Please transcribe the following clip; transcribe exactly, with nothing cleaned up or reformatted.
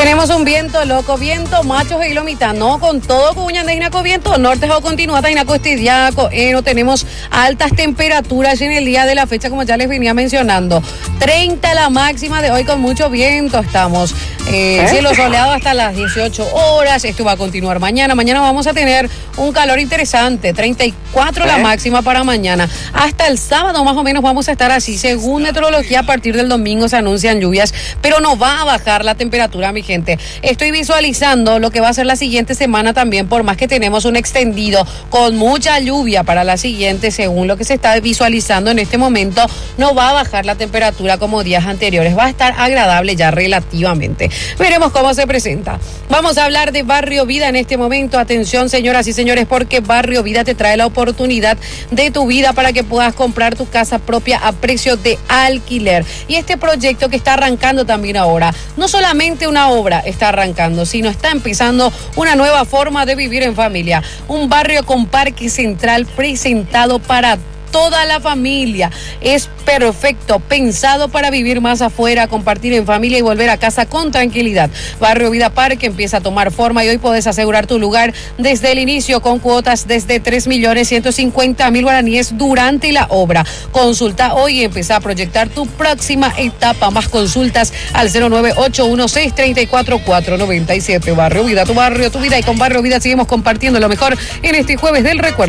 Tenemos un viento loco, viento machos y lomita, no con todo cuña de Inaco viento, norte o continuata Inaco estidiaco, eh, no tenemos altas temperaturas en el día de la fecha, como ya les venía mencionando. treinta la máxima de hoy con mucho viento, estamos eh, ¿Eh? cielo soleado hasta las dieciocho horas, esto va a continuar mañana, mañana vamos a tener un calor interesante, treinta y cuatro ¿Eh? la máxima para mañana, hasta el sábado más o menos vamos a estar así, según meteorología a partir del domingo se anuncian lluvias, pero no va a bajar la temperatura, mi gente. Estoy visualizando lo que va a ser la siguiente semana también, por más que tenemos un extendido con mucha lluvia para la siguiente, según lo que se está visualizando en este momento, no va a bajar la temperatura como días anteriores, va a estar agradable ya relativamente. Veremos cómo se presenta. Vamos a hablar de Barrio Vida en este momento. Atención, señoras y señores, porque Barrio Vida te trae la oportunidad de tu vida para que puedas comprar tu casa propia a precio de alquiler. Y este proyecto que está arrancando también ahora, no solamente una obra está arrancando, sino está empezando una nueva forma de vivir en familia. Un barrio con parque central presentado para toda la familia. Es perfecto, pensado para vivir más afuera, compartir en familia y volver a casa con tranquilidad. Barrio Vida Parque empieza a tomar forma y hoy puedes asegurar tu lugar desde el inicio con cuotas desde tres millones ciento cincuenta mil guaraníes durante la obra. Consulta hoy y empieza a proyectar tu próxima etapa. Más consultas al cero nueve ocho uno seis tres cuatro cuatro nueve siete. Barrio Vida, tu barrio, tu vida, y con Barrio Vida seguimos compartiendo lo mejor en este jueves del recuerdo.